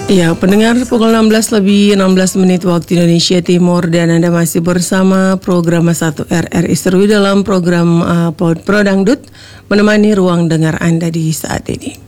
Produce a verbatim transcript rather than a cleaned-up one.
Ya, pendengar, pukul enam belas lebih enam belas menit waktu Indonesia Timur dan Anda masih bersama program satu R R I Seru dalam program uh, Pro Dangdut menemani ruang dengar Anda di saat ini.